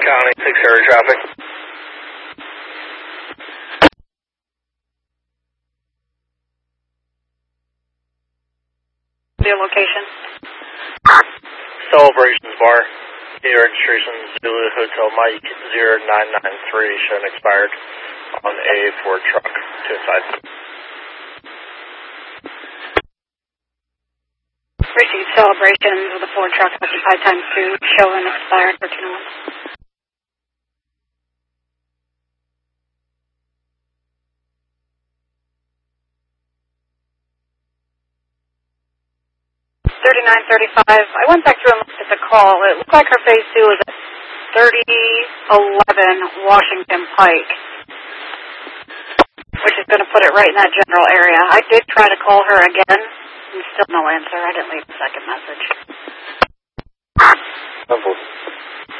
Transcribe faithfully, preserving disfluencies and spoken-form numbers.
County, six area traffic. The location? Celebrations Bar. The registration Zulu Hotel Mike zero nine nine three, showing expired on a Ford truck to inside. Received celebrations with a Ford truck occupied times two, showing expired for two months. thirty-nine thirty-five. I went back through and looked at the call. It looked like her phase two was at thirty eleven Washington Pike, which is going to put it right in that general area. I did try to call her again, and still no answer. I didn't leave a second message. Simple.